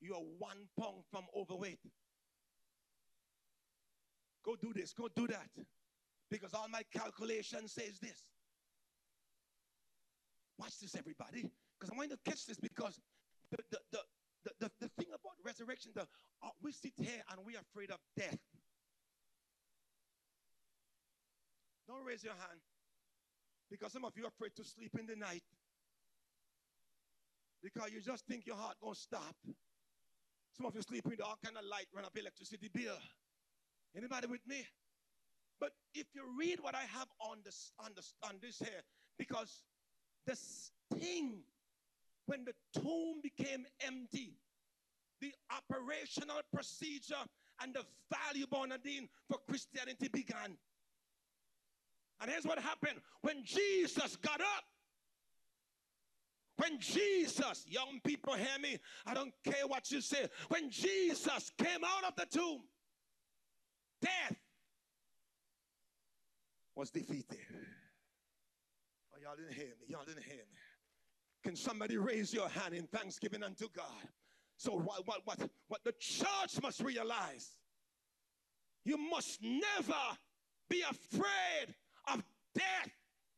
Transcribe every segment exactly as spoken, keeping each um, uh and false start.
you are one pound from overweight. Go do this, go do that. Because all my calculation says this. Watch this, everybody. Because I'm going to catch this because the, the, the, the, the, the thing about resurrection, the, uh, we sit here and we're afraid of death. Don't raise your hand. Because some of you are afraid to sleep in the night. Because you just think your heart going to stop. Some of you sleep with all kind of light, run up electricity bill. Anybody with me? But if you read what I have on this, on this, on this here, because the sting, when the tomb became empty, the operational procedure and the value, Bernardine, for Christianity began. And here's what happened. When Jesus got up, when Jesus, young people hear me, I don't care what you say. When Jesus came out of the tomb, death was defeated. Oh, y'all didn't hear me. Y'all didn't hear me. Can somebody raise your hand in thanksgiving unto God? So what, what, what, what the church must realize, you must never be afraid of death.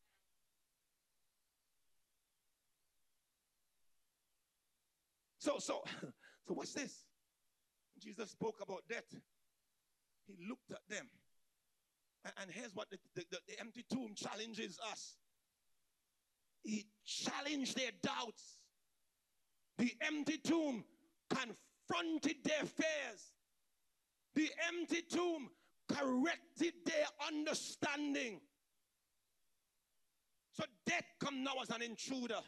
So, so, so what's this? Jesus spoke about death. He looked at them. And, and here's what the, the, the, the empty tomb challenges us. He challenged their doubts. The empty tomb confronted their fears. The empty tomb corrected their understanding. So death come now as an intruder.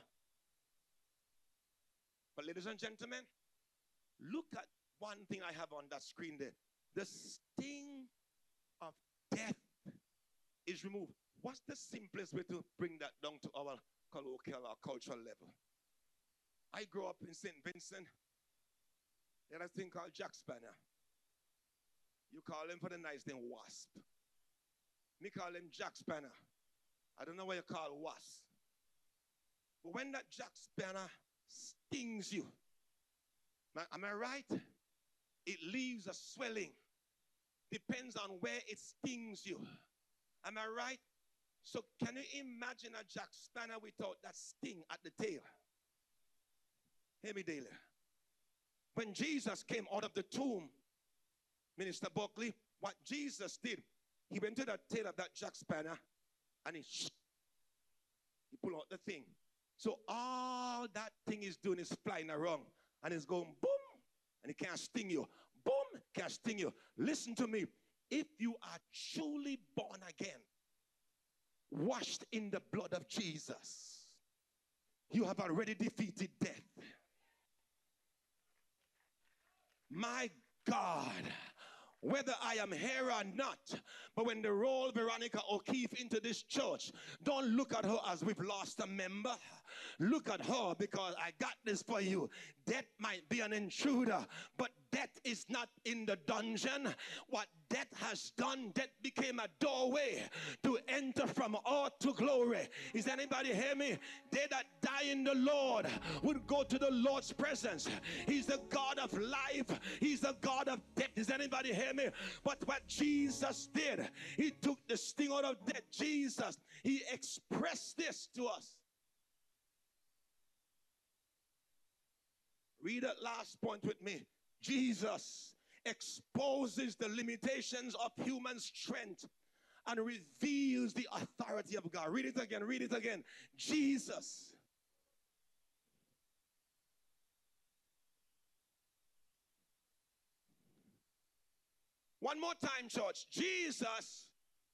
But ladies and gentlemen, look at one thing I have on that screen there. The sting of death is removed. What's the simplest way to bring that down to our colloquial or cultural level? I grew up in Saint Vincent. There's a thing called Jack Spanner. You call him for the nice name Wasp. Me call him Jack Spanner. I don't know what you call Wasp. But when that Jack Spanner stings you, am I right? It leaves a swelling. Depends on where it stings you. Am I right? So can you imagine a Jack Spanner without that sting at the tail? Hear me, daily. When Jesus came out of the tomb, Minister Buckley, what Jesus did, he went to the tail of that Jack Spanner and he, he pulled out the thing. So all that thing is doing is flying around and it's going boom, and it can't sting you. Boom, can't sting you. Listen to me. If you are truly born again, washed in the blood of Jesus, you have already defeated death. My God, whether I am here or not, but when they roll Veronica O'Keefe into this church, don't look at her as we've lost a member. Look at her because I got this for you. Death might be an intruder, but death is not in the dungeon. What death has done, death became a doorway to enter from earth to glory. Is anybody hear me? They that die in the Lord would go to the Lord's presence. He's the God of life. He's the God of death. Does anybody hear me? But what Jesus did, he took the sting out of death. Jesus, he expressed this to us. Read that last point with me. Jesus exposes the limitations of human strength and reveals the authority of God. Read it again, read it again. Jesus. One more time, church. Jesus.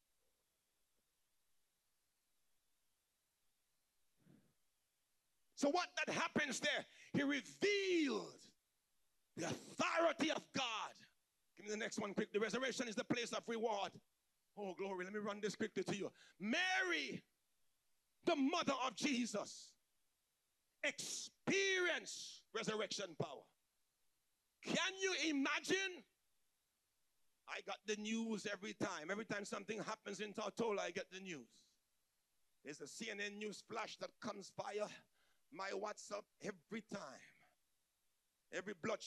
So what that happens there, he revealed the authority of God. Give me the next one quick. The resurrection is the place of reward. Oh, glory. Let me run this quickly to you. Mary, the mother of Jesus, experienced resurrection power. Can you imagine? I got the news every time. Every time something happens in Tortola, I get the news. There's a C N N news flash that comes via my WhatsApp every time. Every blood